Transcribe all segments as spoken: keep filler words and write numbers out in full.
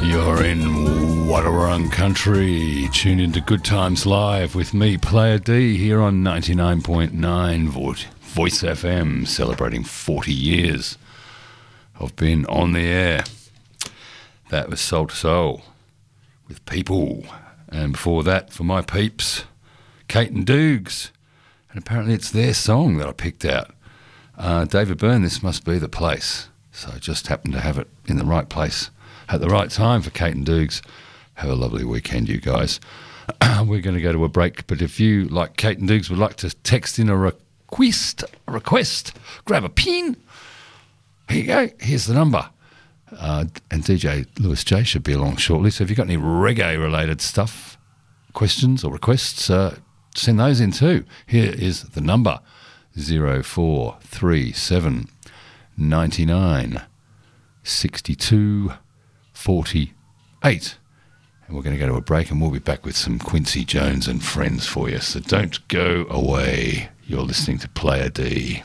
You're in Wadawurrung Country. Tune into Good Times Live with me, Player D, here on ninety-nine point nine Voice F M, celebrating forty years of being on the air. That was Soul to Soul with People. And before that, for my peeps, Kate and Dukes. And apparently it's their song that I picked out. Uh, David Byrne, This Must Be the Place. So I just happened to have it in the right place at the right time for Kate and Dukes. Have a lovely weekend, you guys. We're going to go to a break, but if you, like Kate and Dukes, would like to text in a request, a request, grab a pen. Here you go. Here's the number. Uh, and D J Lewis J should be along shortly. So if you've got any reggae-related stuff, questions or requests, uh, send those in too. Here is the number, zero four three seven ninety-nine sixty-two forty-eight. And we're going to go to a break and we'll be back with some Quincy Jones and friends for you. So don't go away. You're listening to Player D.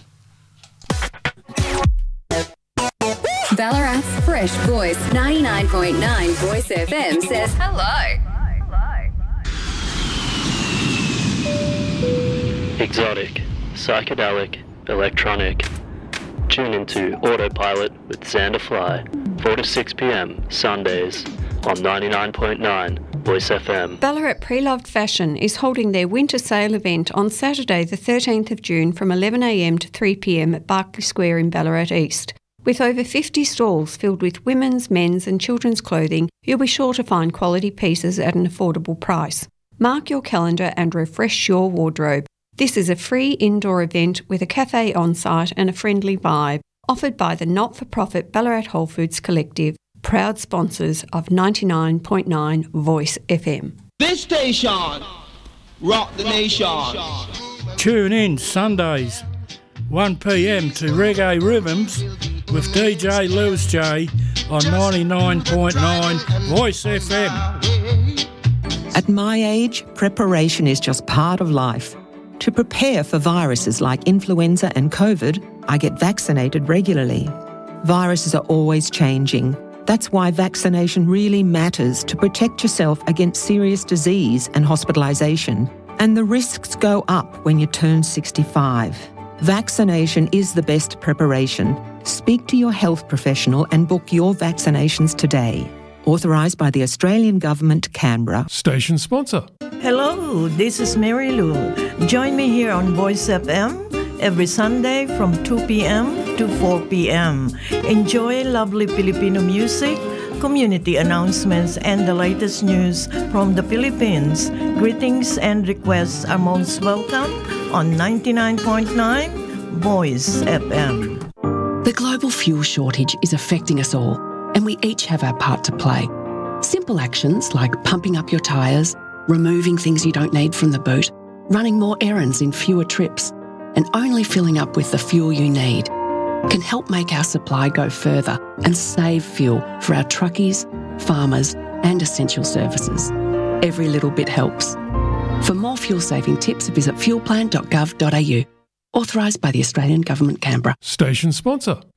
Ballarat's fresh voice, ninety-nine point nine Voice F M says hello. Exotic, psychedelic, electronic. Tune into Autopilot with Xander Fly, four to six p.m. Sundays on ninety-nine point nine Voice F M. Ballarat Pre-Loved Fashion is holding their winter sale event on Saturday the thirteenth of June from eleven a.m. to three p.m. at Barclay Square in Ballarat East. With over fifty stalls filled with women's, men's and children's clothing, you'll be sure to find quality pieces at an affordable price. Mark your calendar and refresh your wardrobe. This is a free indoor event with a cafe on site and a friendly vibe, offered by the not-for-profit Ballarat Whole Foods Collective, proud sponsors of ninety-nine point nine Voice F M. This station, rock the nation. Tune in Sundays, one p.m. to Reggae Rhythms with D J Lewis J on ninety-nine point nine Voice F M. At my age, preparation is just part of life. To prepare for viruses like influenza and COVID, I get vaccinated regularly. Viruses are always changing. That's why vaccination really matters to protect yourself against serious disease and hospitalisation. And the risks go up when you turn sixty-five. Vaccination is the best preparation. Speak to your health professional and book your vaccinations today. Authorised by the Australian Government, Canberra. Station sponsor. Hello, this is Mary Lou. Join me here on Voice F M every Sunday from two p.m. to four p.m. Enjoy lovely Filipino music, community announcements, and the latest news from the Philippines. Greetings and requests are most welcome on ninety-nine point nine Voice F M. The global fuel shortage is affecting us all, and we each have our part to play. Simple actions like pumping up your tyres, removing things you don't need from the boot, running more errands in fewer trips, and only filling up with the fuel you need can help make our supply go further and save fuel for our truckies, farmers, and essential services. Every little bit helps. For more fuel-saving tips, visit fuel plan dot gov dot a u. Authorised by the Australian Government, Canberra. Station sponsor.